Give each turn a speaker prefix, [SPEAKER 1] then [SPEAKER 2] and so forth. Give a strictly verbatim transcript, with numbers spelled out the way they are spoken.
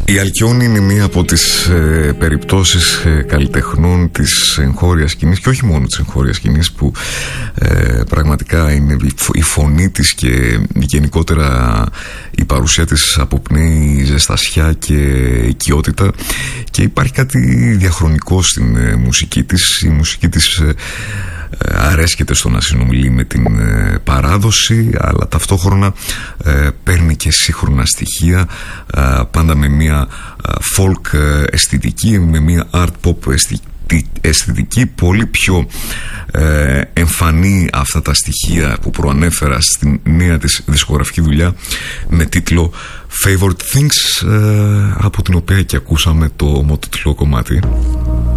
[SPEAKER 1] Η Αλκιόνη είναι μία από τις ε, περιπτώσεις ε, καλλιτεχνών της εγχώριας σκηνής, και όχι μόνο της εγχώριας σκηνής, που ε, πραγματικά είναι η φωνή της και γενικότερα η παρουσία της αποπνέει ζεστασιά και οικειότητα, και υπάρχει κάτι διαχρονικό στην ε, μουσική της. Η μουσική της ε, αρέσκεται στο να συνομιλεί με την ε, παράδοση, αλλά ταυτόχρονα ε, παίρνει και σύγχρονα στοιχεία, ε, πάντα με μια ε, folk αισθητική, με μια art pop αισθητική, πολύ πιο ε, εμφανή αυτά τα στοιχεία που προανέφερα στην νέα της δισκογραφική δουλειά με τίτλο Favorite Things, ε, από την οποία και ακούσαμε το ομότιτλο κομμάτι.